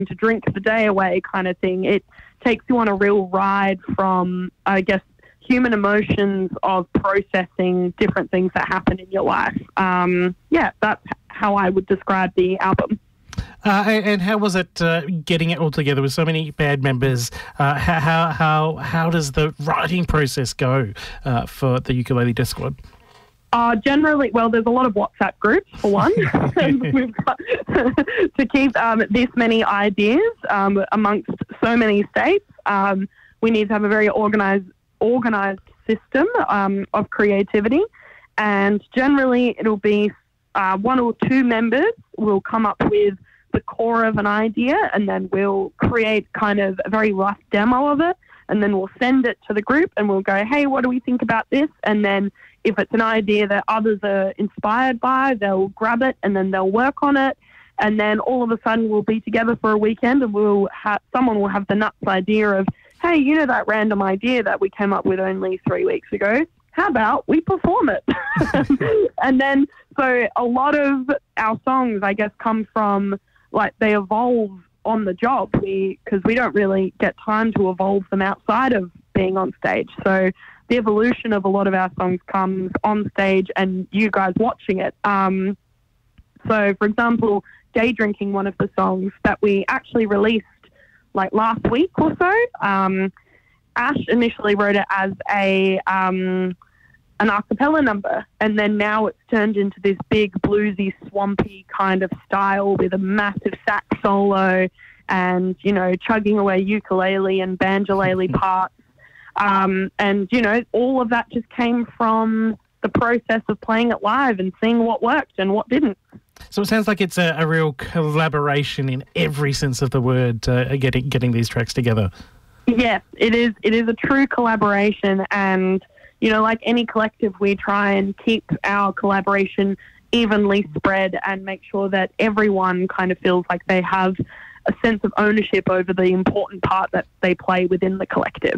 to drink the day away kind of thing. It takes you on a real ride from, I guess, human emotions of processing different things that happen in your life. That's how I would describe the album. And how was it getting it all together with so many band members? How does the writing process go for the Ukulele Death Squad? Generally, well, there's a lot of WhatsApp groups, for one. We've got to keep this many ideas amongst so many states. We need to have a very organized system of creativity. And generally, it'll be one or two members will come up with the core of an idea, and then we'll create kind of a very rough demo of it, and then we'll send it to the group and we'll go, hey, what do we think about this? And then if it's an idea that others are inspired by, they'll grab it and then they'll work on it. And then all of a sudden we'll be together for a weekend and someone will have the nuts idea of, hey, you know that random idea that we came up with only 3 weeks ago? How about we perform it? And then, so a lot of our songs, I guess, come from, like, they evolve on the job because we don't really get time to evolve them outside of being on stage. So the evolution of a lot of our songs comes on stage and you guys watching it. So, for example, Day Drinking, one of the songs that we actually released like last week or so, Ash initially wrote it as an a cappella number, and then now it's turned into this big bluesy, swampy kind of style with a massive sax solo and, you know, chugging away ukulele and banjolele parts. And, you know, all of that just came from the process of playing it live and seeing what worked and what didn't. So it sounds like it's a real collaboration in every sense of the word, getting these tracks together. Yes, it is. It is a true collaboration, and, you know, like any collective, we try and keep our collaboration evenly spread and make sure that everyone kind of feels like they have a sense of ownership over the important part that they play within the collective.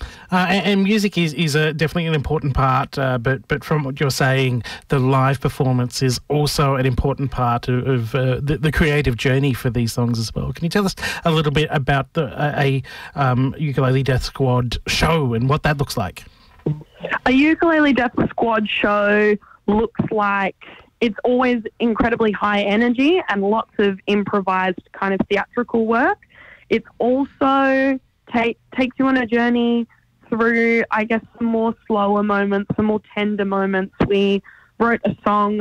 And music is definitely an important part, but from what you're saying, the live performance is also an important part of the creative journey for these songs as well. Can you tell us a little bit about a Ukulele Death Squad show and what that looks like? A Ukulele Death Squad show looks like it's always incredibly high energy and lots of improvised kind of theatrical work. It's also takes you on a journey through, I guess, some more slower moments, some more tender moments. We wrote a song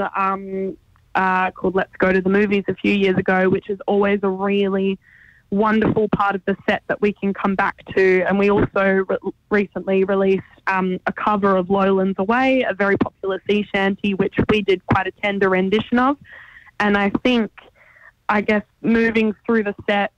called Let's Go to the Movies a few years ago, which is always a really wonderful part of the set that we can come back to. And we also recently released a cover of Lowlands Away, a very popular sea shanty, which we did quite a tender rendition of. And I think, I guess, moving through the set,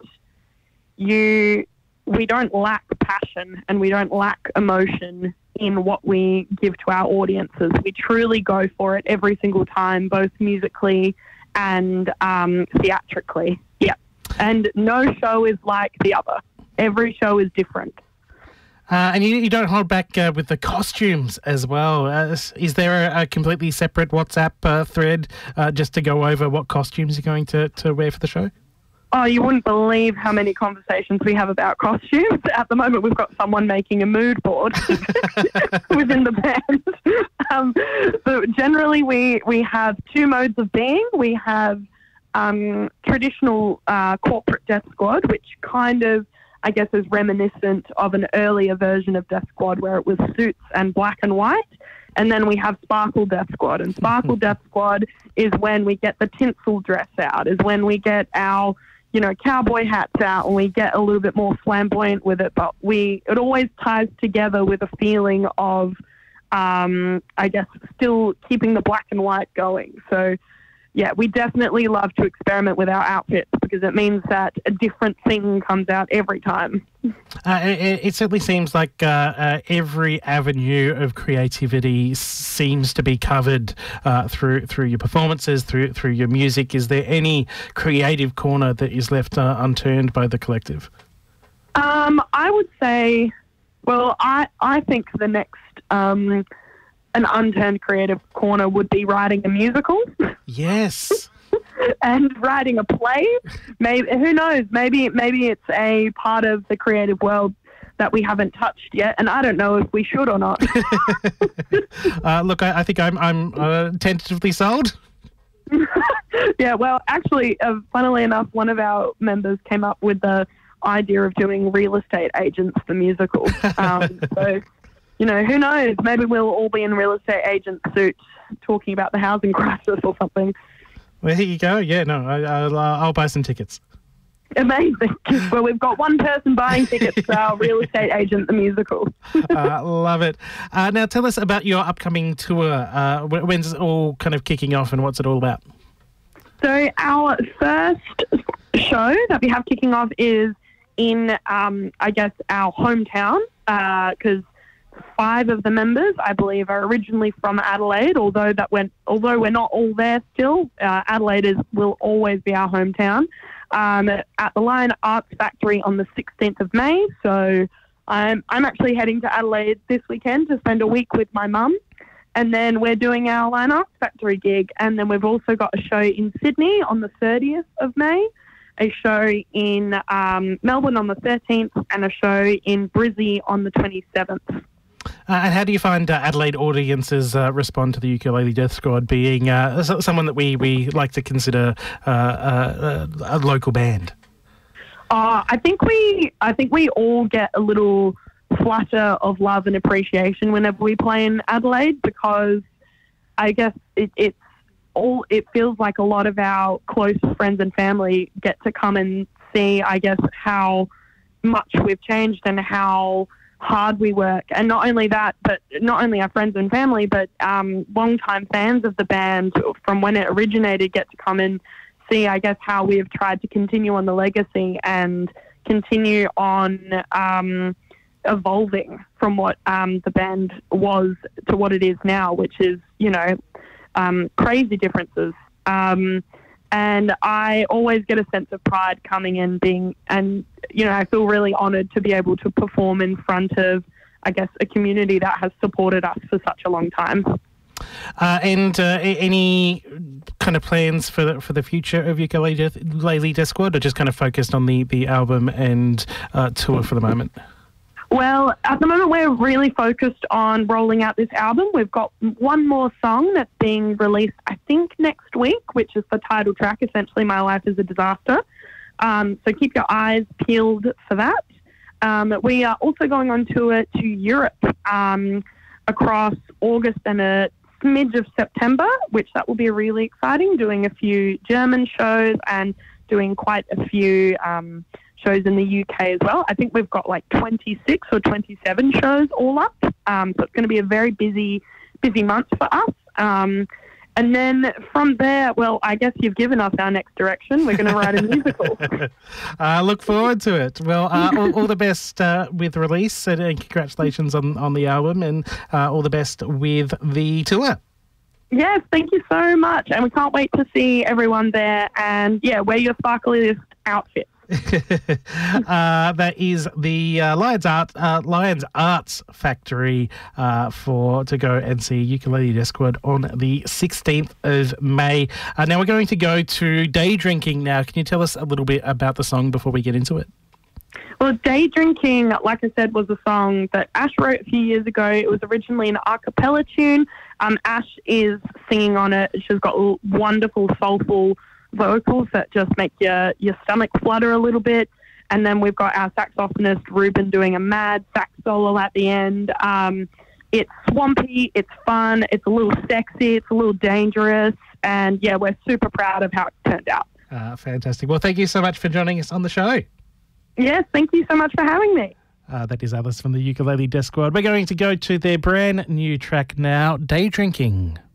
we don't lack passion and we don't lack emotion in what we give to our audiences. We truly go for it every single time, both musically and theatrically. Yeah. And no show is like the other. Every show is different. And you don't hold back with the costumes as well. Is there a completely separate WhatsApp thread just to go over what costumes you're going to wear for the show? Oh, you wouldn't believe how many conversations we have about costumes. At the moment, we've got someone making a mood board within the band. So generally, we have two modes of being. We have traditional corporate Death Squad, which kind of, I guess, is reminiscent of an earlier version of Death Squad where it was suits and black and white. And then we have Sparkle Death Squad. And Sparkle Death Squad is when we get the tinsel dress out, is when we get our, you know, cowboy hats out and we get a little bit more flamboyant with it. But it always ties together with a feeling of, I guess, still keeping the black and white going. So, yeah, we definitely love to experiment with our outfits because it means that a different thing comes out every time. It certainly seems like every avenue of creativity seems to be covered through your performances, through your music. Is there any creative corner that is left unturned by the collective? I would say, well, I think the next an unturned creative corner would be writing a musical. Yes. and writing a play. Maybe, who knows? Maybe it's a part of the creative world that we haven't touched yet, and I don't know if we should or not. Look, I think I'm tentatively sold. Yeah, well, actually, funnily enough, one of our members came up with the idea of doing Real Estate Agents, the musical. So, you know, who knows? Maybe we'll all be in real estate agent suits talking about the housing crisis or something. Well, here you go. Yeah, no, I'll buy some tickets. Amazing. Well, we've got one person buying tickets for our Real Estate Agent, the musical. Love it. Now, tell us about your upcoming tour. When's it all kind of kicking off and what's it all about? So our first show that we have kicking off is in, I guess, our hometown, because 5 of the members, I believe, are originally from Adelaide, although we're not all there still. Adelaide will always be our hometown. At the Lion Arts Factory on the 16th of May. So I'm actually heading to Adelaide this weekend to spend a week with my mum. And then we're doing our Lion Arts Factory gig. And then we've also got a show in Sydney on the 30th of May, a show in Melbourne on the 13th, and a show in Brizzy on the 27th. And how do you find Adelaide audiences respond to the Ukulele Death Squad being someone that we like to consider a local band? I think we all get a little flutter of love and appreciation whenever we play in Adelaide, because I guess it feels like a lot of our close friends and family get to come and see, I guess, how much we've changed and how hard we work. And not only that, but not only our friends and family, but long-time fans of the band from when it originated get to come and see, I guess, how we've tried to continue on the legacy and continue on evolving from what the band was to what it is now, which is, you know, crazy differences. And I always get a sense of pride coming in you know, I feel really honoured to be able to perform in front of, I guess, a community that has supported us for such a long time. And any kind of plans for the future of Ukulele Death Squad, or just kind of focused on the album and tour for the moment? Well, at the moment, we're really focused on rolling out this album. We've got one more song that's being released, I think, next week, which is the title track, essentially My Life is a Disaster. So keep your eyes peeled for that. We are also going on tour to Europe across August and a smidge of September, which that will be really exciting, doing a few German shows and doing quite a few shows in the UK as well. I think we've got like 26 or 27 shows all up. So it's going to be a very busy month for us. And then from there, well, I guess you've given us our next direction. We're going to write a musical. Look forward to it. Well, all the best with release, and congratulations on the album, and all the best with the tour. Yes, thank you so much. And we can't wait to see everyone there. And yeah, wear your sparkliest outfit. That is the Lions Arts Factory to go and see Ukulele Death Squad on the 16th of May. Now we're going to go to Day Drinking now. Can you tell us a little bit about the song before we get into it? Well, Day Drinking, like I said, was a song that Ash wrote a few years ago. It was originally an a cappella tune. Ash is singing on it. She's got wonderful, soulful vocals that just make your stomach flutter a little bit. And then we've got our saxophonist Ruben doing a mad sax solo at the end. It's swampy, it's fun, it's a little sexy, it's a little dangerous, and yeah, we're super proud of how it turned out. Fantastic. Well, thank you so much for joining us on the show. Yes, thank you so much for having me. That is Alice from the Ukulele Death Squad. We're going to go to their brand new track now, Day Drinking.